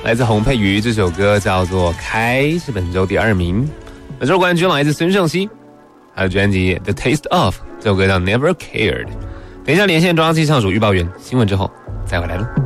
来自洪佩瑜，这首歌叫做《开》，是本周第2名。本周冠军来自孙盛希，还有专辑《The Taste Of》，这首歌叫《Never Cared》。等一下连线中央气象署预报员，新闻之后再回来了。